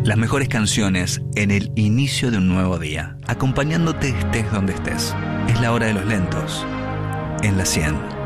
Las mejores canciones en el inicio de un nuevo día, acompañándote estés donde estés. Es la hora de los lentos, en la 100.